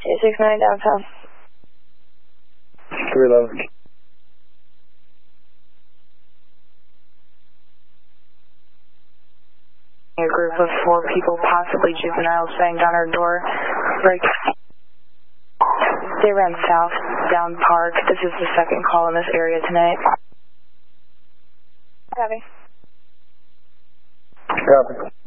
269 downtown. 311. A group of 4 people, possibly juveniles, banged on our door. Like, they ran south down Park. This is the second call in this area tonight. Copy. Copy.